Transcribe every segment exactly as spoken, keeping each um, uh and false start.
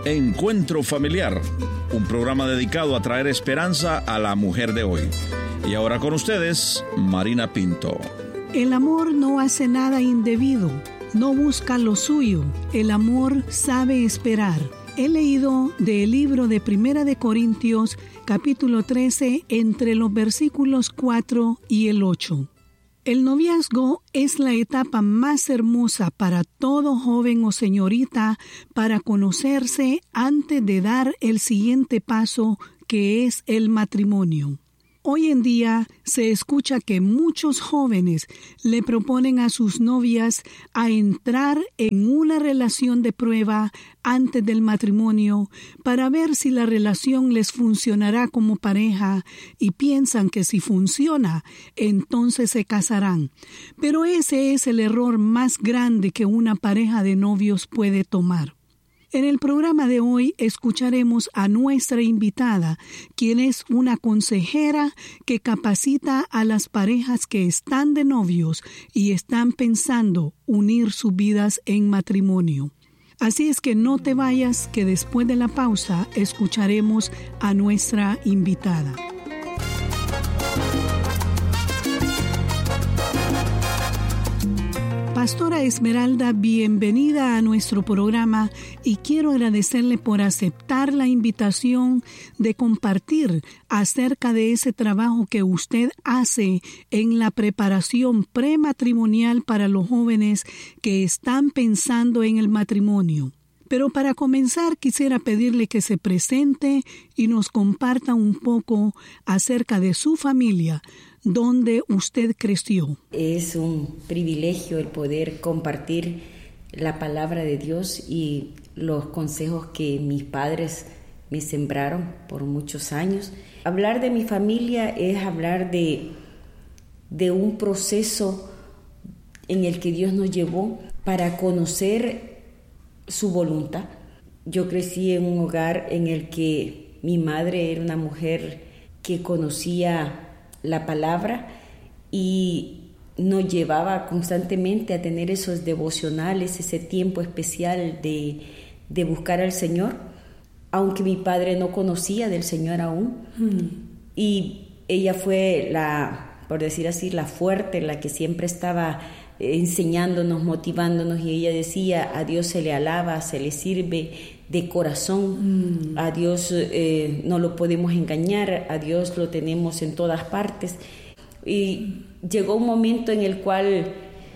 Encuentro Familiar, un programa dedicado a traer esperanza a la mujer de hoy. Y ahora con ustedes, Marina Pinto. El amor no hace nada indebido, no busca lo suyo, el amor sabe esperar. He leído del libro de Primera de Corintios, capítulo trece, entre los versículos cuatro y el ocho. El noviazgo es la etapa más hermosa para todo joven o señorita para conocerse antes de dar el siguiente paso, que es el matrimonio. Hoy en día se escucha que muchos jóvenes le proponen a sus novias a entrar en una relación de prueba antes del matrimonio para ver si la relación les funcionará como pareja y piensan que si funciona, entonces se casarán. Pero ese es el error más grande que una pareja de novios puede tomar. En el programa de hoy escucharemos a nuestra invitada, quien es una consejera que capacita a las parejas que están de novios y están pensando unir sus vidas en matrimonio. Así es que no te vayas, que después de la pausa escucharemos a nuestra invitada. Pastora Esmeralda, bienvenida a nuestro programa y quiero agradecerle por aceptar la invitación de compartir acerca de ese trabajo que usted hace en la preparación prematrimonial para los jóvenes que están pensando en el matrimonio. Pero para comenzar quisiera pedirle que se presente y nos comparta un poco acerca de su familia, donde usted creció. Es un privilegio el poder compartir la palabra de Dios y los consejos que mis padres me sembraron por muchos años. Hablar de mi familia es hablar de, de un proceso en el que Dios nos llevó para conocer su voluntad. Yo crecí en un hogar en el que mi madre era una mujer que conocía la palabra y nos llevaba constantemente a tener esos devocionales, ese tiempo especial de, de buscar al Señor, aunque mi padre no conocía del Señor aún. Mm. Y ella fue la, por decir así, la fuerte, la que siempre estaba enseñándonos, motivándonos, y ella decía: a Dios se le alaba, se le sirve de corazón, mm. a Dios eh, no lo podemos engañar, a Dios lo tenemos en todas partes. Y llegó un momento en el cual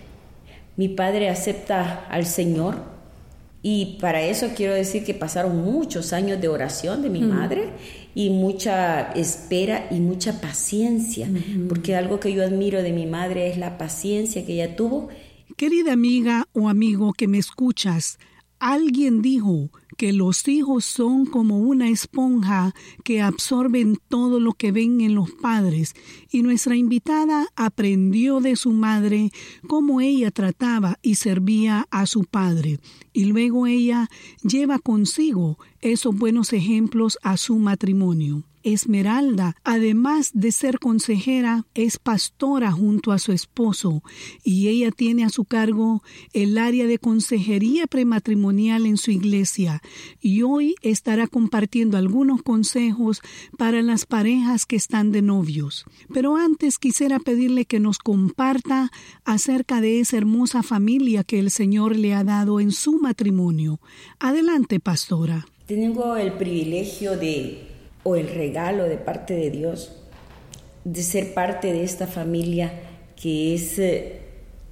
mi padre acepta al Señor, y para eso quiero decir que pasaron muchos años de oración de mi mm. madre y mucha espera y mucha paciencia, mm-hmm. porque algo que yo admiro de mi madre es la paciencia que ella tuvo. Querida amiga o amigo que me escuchas, alguien dijo que los hijos son como una esponja que absorben todo lo que ven en los padres, y nuestra invitada aprendió de su madre cómo ella trataba y servía a su padre, y luego ella lleva consigo esos buenos ejemplos a su matrimonio. Esmeralda, además de ser consejera, es pastora junto a su esposo, y ella tiene a su cargo el área de consejería prematrimonial en su iglesia, y hoy estará compartiendo algunos consejos para las parejas que están de novios. Pero antes quisiera pedirle que nos comparta acerca de esa hermosa familia que el Señor le ha dado en su matrimonio. Adelante, pastora. Tengo el privilegio de o el regalo de parte de Dios de ser parte de esta familia que es eh,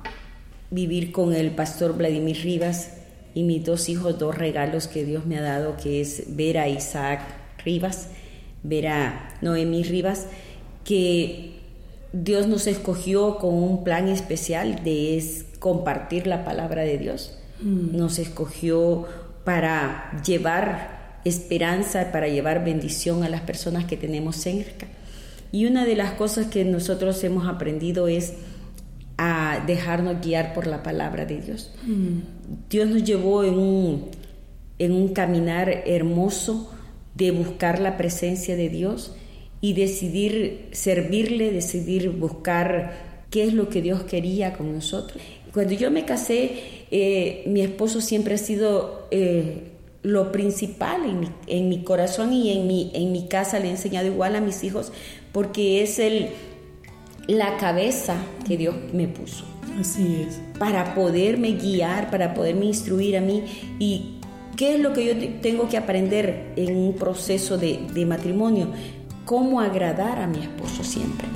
vivir con el pastor Vladimir Rivas y mis dos hijos, dos regalos que Dios me ha dado, que es ver a Isaac Rivas, ver a Noemí Rivas, que Dios nos escogió con un plan especial de es compartir la palabra de Dios. Mm. Nos escogió para llevar esperanza, para llevar bendición a las personas que tenemos cerca. Y una de las cosas que nosotros hemos aprendido es a dejarnos guiar por la palabra de Dios. Mm. Dios nos llevó en un, en un caminar hermoso de buscar la presencia de Dios y decidir servirle, decidir buscar qué es lo que Dios quería con nosotros. Cuando yo me casé, eh, mi esposo siempre ha sido... Eh, lo principal en mi, en mi corazón y en mi, en mi casa. Le he enseñado igual a mis hijos porque es el, la cabeza que Dios me puso. Así es. Para poderme guiar, para poderme instruir a mí. ¿Y qué es lo que yo tengo que aprender en un proceso de, de matrimonio? Cómo agradar a mi esposo siempre.